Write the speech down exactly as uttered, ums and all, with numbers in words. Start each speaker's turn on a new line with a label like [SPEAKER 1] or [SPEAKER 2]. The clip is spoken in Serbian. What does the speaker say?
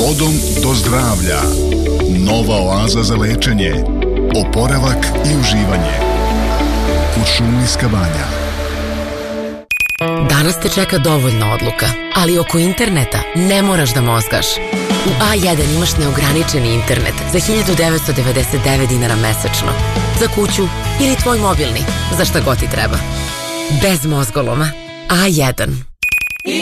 [SPEAKER 1] Vodom do zdravlja. Nova oaza za lečenje, oporavak i uživanje. Kuršumlijska banja.
[SPEAKER 2] Danas te čeka dovoljno odluka, ali oko interneta ne moraš da mozgaš. U A jedan imaš neograničeni internet za hiljadu devetsto devedeset devet dinara mesečno. Za kuću ili tvoj mobilni, za šta god ti treba. Bez mozgoloma. A jedan.